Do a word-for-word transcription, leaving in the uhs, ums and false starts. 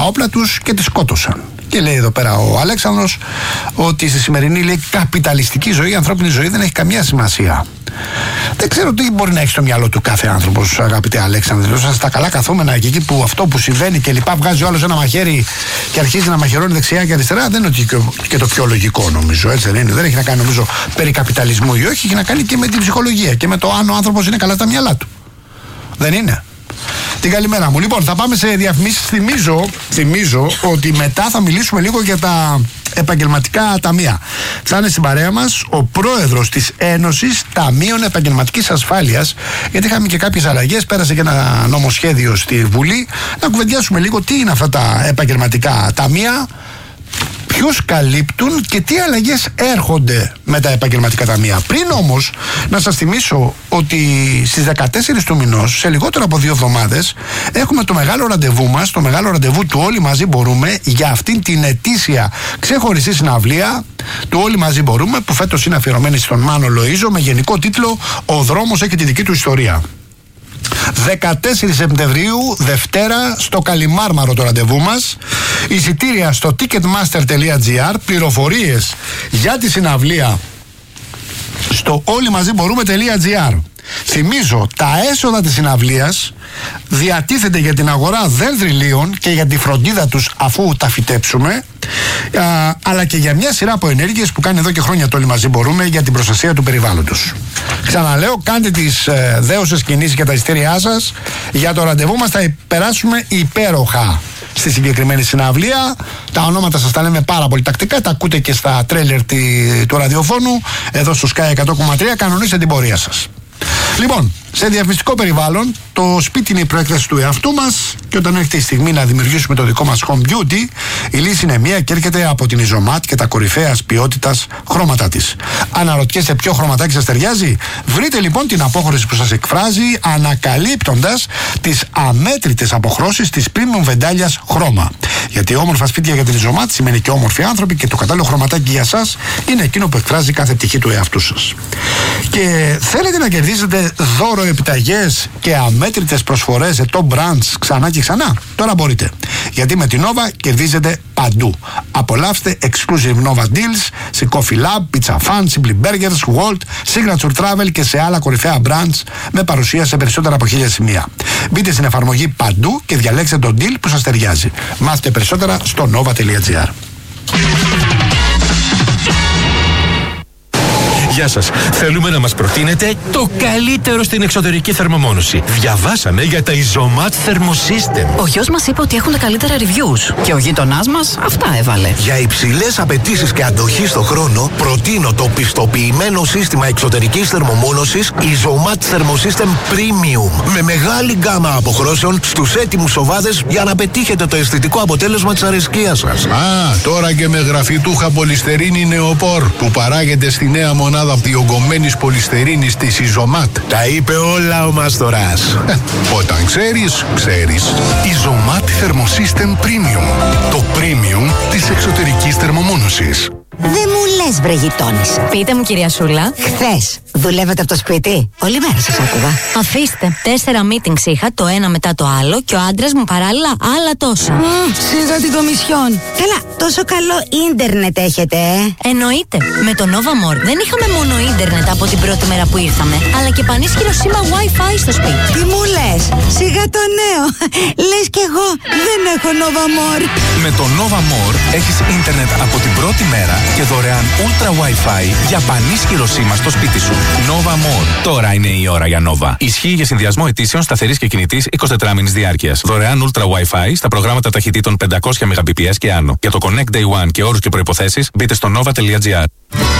όπλα τους και τη σκότωσαν. Και λέει εδώ πέρα ο Αλέξανδρος ότι στη σημερινή, λέει, καπιταλιστική ζωή, η ανθρώπινη ζωή δεν έχει καμία σημασία. Δεν ξέρω τι μπορεί να έχει στο μυαλό του κάθε άνθρωπος, αγαπητέ Αλέξανδρε. Σας τα καλά καθόμενα και εκεί που αυτό που συμβαίνει και λοιπά, βγάζει ο άλλος ένα μαχαίρι και αρχίζει να μαχαιρώνει δεξιά και αριστερά, δεν είναι ότι και το πιο λογικό, νομίζω. Έτσι δεν είναι. Δεν έχει να κάνει, νομίζω, περί καπιταλισμού ή όχι, έχει να κάνει και με την ψυχολογία και με το αν ο άνθρωπος είναι καλά στα μυαλά του. Δεν είναι. Την καλημέρα μου. Λοιπόν, θα πάμε σε διαφημίσεις. Θυμίζω, θυμίζω ότι μετά θα μιλήσουμε λίγο για τα επαγγελματικά ταμεία. Θα είναι στην παρέα μας ο πρόεδρος της Ένωσης Ταμείων Επαγγελματικής Ασφάλειας, γιατί είχαμε και κάποιες αλλαγές. Πέρασε και ένα νομοσχέδιο στη Βουλή. Να κουβεντιάσουμε λίγο τι είναι αυτά τα επαγγελματικά ταμεία, ποιους καλύπτουν και τι αλλαγές έρχονται με τα επαγγελματικά ταμεία. Πριν όμως, να σας θυμίσω ότι στις δεκατέσσερις του μηνός, σε λιγότερο από δύο εβδομάδες, έχουμε το μεγάλο ραντεβού μας, το μεγάλο ραντεβού του Όλοι Μαζί Μπορούμε, για αυτήν την ετήσια ξεχωριστή συναυλία του Όλοι Μαζί Μπορούμε, που φέτος είναι αφιερωμένη στον Μάνο Λοΐζο, με γενικό τίτλο «Ο δρόμος έχει τη δική του ιστορία». δεκατέσσερις Σεπτεμβρίου, Δευτέρα, στο Καλιμάρμαρο το ραντεβού μας. Εισιτήρια στο ticketmaster τελεία gr. Πληροφορίες για τη συναυλία στο όλοιμαζιμπορούμε.gr. Θυμίζω, τα έσοδα της συναυλίας διατίθεται για την αγορά δένδρυλίων και για τη φροντίδα τους αφού τα φυτέψουμε, α, αλλά και για μια σειρά από ενέργειες που κάνει εδώ και χρόνια το Όλοι Μαζί Μπορούμε για την προστασία του περιβάλλοντος. Ξαναλέω, κάντε τις ε, δέωσες κινήσεις για τα εισιτήριά σας. Για το ραντεβού μας θα περάσουμε υπέροχα στη συγκεκριμένη συναυλία. Τα ονόματα σας τα λέμε πάρα πολύ τακτικά, τα ακούτε και στα τρέλερ του ραδιοφώνου εδώ στο Sky εκατό κόμμα τρία. Κανονίστε την πορεία σας. Λοιπόν, σε διαφημιστικό περιβάλλον, το σπίτι είναι η προέκταση του εαυτού μας και όταν έρχεται η στιγμή να δημιουργήσουμε το δικό μας home beauty, η λύση είναι μία και έρχεται από την Ιζωμάτ και τα κορυφαίας ποιότητας χρώματα της. Αναρωτιέστε ποιο χρωματάκι σας ταιριάζει? Βρείτε λοιπόν την απόχρωση που σας εκφράζει, ανακαλύπτοντας τις αμέτρητες αποχρώσεις της premium βεντάλιας χρώμα. Γιατί όμορφα σπίτια για την Ιζωμάτ σημαίνει και όμορφοι άνθρωποι και το κατάλληλο χρωματάκι για σας είναι εκείνο που εκφράζει κάθε πτυχή του εαυτού σας. Και θέλετε να κερδίσετε δώρο, επιταγές και αμέτρητες προσφορές σε top brands ξανά και ξανά? Τώρα μπορείτε. Γιατί με την Nova κερδίζετε παντού. Απολαύστε exclusive Nova deals σε Coffee Lab, Pizza Fan, Simply Burgers, Walt, Signature Travel και σε άλλα κορυφαία brands με παρουσία σε περισσότερα από χίλια σημεία. Μπείτε στην εφαρμογή παντού και διαλέξτε τον deal που σας ταιριάζει. Μάθετε περισσότερα στο nova.gr. Γεια σας. Θέλουμε να μας προτείνετε το καλύτερο στην εξωτερική θερμομόνωση. Διαβάσαμε για τα Ιζωμάτ Thermosystem. Ο γιος μας είπε ότι έχουν τα καλύτερα reviews και ο γείτονάς μας αυτά έβαλε. Για υψηλές απαιτήσεις και αντοχή στο χρόνο, προτείνω το πιστοποιημένο σύστημα εξωτερικής θερμομόνωσης Ιζωμάτ Thermosystem Premium. Με μεγάλη γκάμα αποχρώσεων στους έτοιμους σοβάδες για να πετύχετε το αισθητικό αποτέλεσμα της αρεσκίας σας. Α, τώρα και με γραφιτούχα πολυστερίνη νεοπόρ που παράγεται στη νέα μονάδα διογκωμένης πολυστερίνης της Ιζωμάτ. Τα είπε όλα ο Μάστορας. Όταν ξέρεις, ξέρεις. Ιζωμάτ Thermosystem Premium. Το premium της εξωτερικής θερμομόνωσης. Δεν μου λες, βρε γειτόνισσα. Πείτε μου, κυρία Σούλα. Χθες δουλεύετε από το σπίτι? Όλη μέρα σας άκουγα. Αφήστε. Τέσσερα meetings είχα, το ένα μετά το άλλο, και ο άντρας μου παράλληλα άλλα τόσα. Mm, σίγα την κομισιόν. Καλά, τόσο καλό ίντερνετ έχετε, ε? Εννοείται. Με το Nova More δεν είχαμε μόνο ίντερνετ από την πρώτη μέρα που ήρθαμε, αλλά και πανίσχυρο σήμα Wi-Fi στο σπίτι. Τι μου λες? Σιγά το νέο. Λες κι εγώ δεν έχω Nova More. Με το Nova More έχεις ίντερνετ από την πρώτη μέρα και δωρεάν Ultra Wi-Fi για πανίσχυρο σήμα στο σπίτι σου. Nova More. Τώρα είναι η ώρα για Nova. Ισχύει για συνδυασμό αιτήσεων σταθερής και κινητής εικοσιτετράμινης διάρκειας. Δωρεάν Ultra Wi-Fi στα προγράμματα ταχυτήτων πεντακόσια Mbps και άνω. Για το Connect Day One και όρους και προϋποθέσεις μπείτε στο nova.gr.